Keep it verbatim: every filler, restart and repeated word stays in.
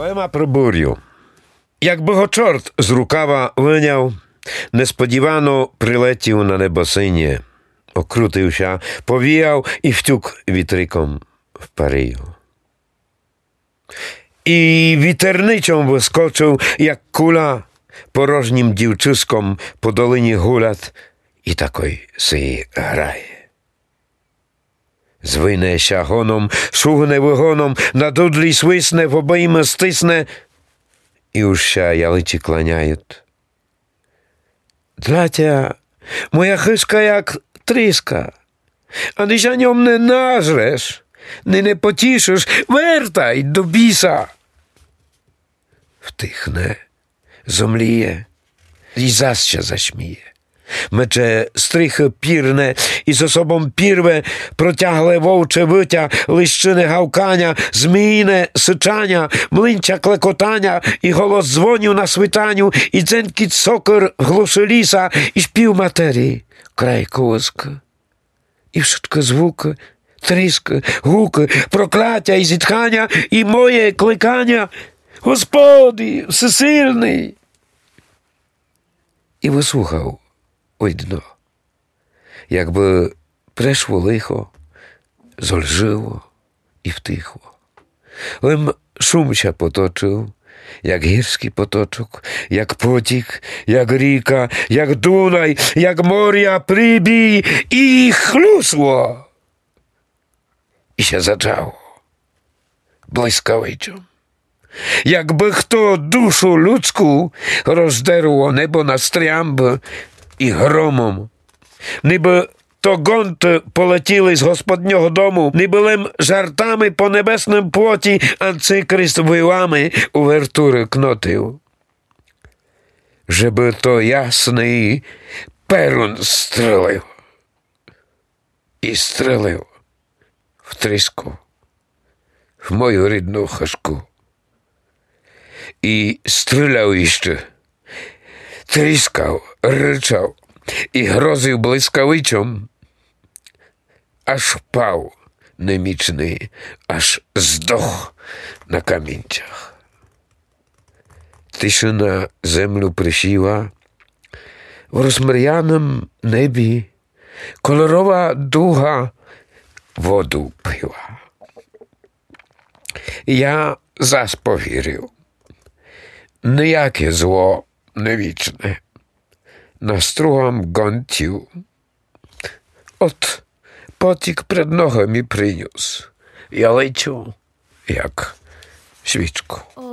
Поема про бурю. Якби го чорт з рукава виняв, несподівано прилетів на небосині, окрутився, повіяв і втюк вітриком в Парию. І вітерничом вискочив, як куля, порожнім дівчиськом по долині гулять, і такой си грає. Звинеся гоном, шугне вигоном, на дудлі свисне, в обойми стисне, і уща яличі кланяють. Дратя, моя хишка як тріска, а ти за ньом не нажреш, не не потішиш, вертай до біса. Втихне, зомліє і заще зашміє. Мече стрихи пірне і з собом пірве, протягле вовче виття, лищине гавкання, зміїне сичання, млинча клекотання, і голос дзвонів на свитанню, і дзенькіт сокир глуши ліса, і шпів матерії, край колиска. І wszystkie звуки, тріски, гуки, прокляття і зітхання, і моє кликання: Господи, всесильний! І вислухав ой дно, якби прийшло лихо, зольжило і втихло. Лим шумча поточив, як гірський поточок, як потік, як ріка, як Дунай, як моря прибій, і хлюсло. І ще зачало блискавичом. Якби хто душу людську роздерло небо на стрямби і громом, ніби то гонти полетіли з господнього дому, ніби лим жартами по небесним плоті антикрист вилами увертури кнотив. Жеби то ясний перун стрелив. І стрелив в тріску, в мою рідну хашку. І стріляв іще, тріскав, ричав і грозив блискавичом, аж впав немічний, аж здох на камінцях. Тишина землю присіла, в розмріяному небі кольорова дуга воду пила. Я зас повірив, ніяке зло не вічне, на стругам гонтів. От потік пред ногами приніс, я лечу, як свічку.